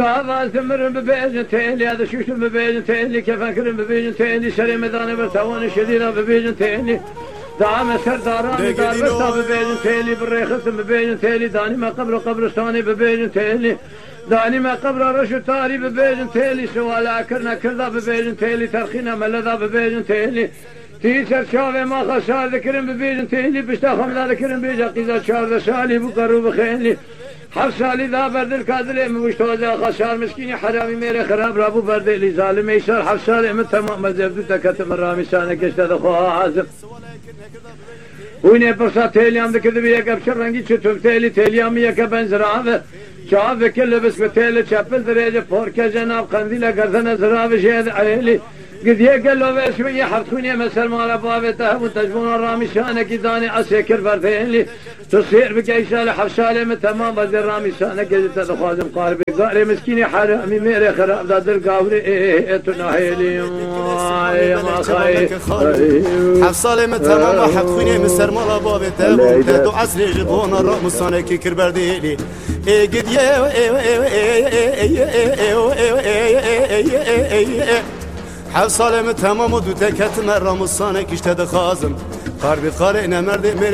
هذا ثمر ببيجن تيلي هذا شوشن ببيجن تيلي كيف أكرم ببيجن تيلي شري مداني برتواني شديدة ببيجن تيلي دعم سرداراني دار بستا ببيجن تيلي بالريخصم ببيجن تيلي داني ما قبر قبرستاني ببيجن تيلي داني ما قبر رشو تاري ببيجن تيلي سوالا كرنا كردا ببيجن تيلي ترخينا ملذا ببيجن تيلي تيسر شافي ما خسار ذكرن ببيجن تيلي بشتا خمدا ذكرن بيجا قيزا شار سالي بقرو بخيلي حف سالی ذا بردل کادلی موشتوزا خسار مسکینی حرامی میره خراب رابو بردلی ظالم ایشار حف سالی من تمام مزبدو تکت مرامی سانه کشته دخواه حازم وینه پرسا تیلیام دکده بیه کبشر رنگی چطور تیلیامی یکه بنزرابه شعب کل بس بتیل چپل دریجه پورکه جناب قندیل گردن زرابه شهد عیلی قد يقلوا بشوية حفتوني مثل ما لبابته وتجبون الرامي شانك داني عسيكر فرثين لي تصير بقى شالة حفشالة من تمام بدي الرامي شانك قد تدخوازم قاربي قاري مسكيني حرامي ميري خراب داد القاوري تناهيلي يا ما خاي حفصالة من تمام حفتوني مثل ما لبابته وتدو عسري جبون الرامي شانك كربرديلي قد حفصالة من تمام ودو تكت مرة مصانك اشتد خازم قاربي قارئنا مرد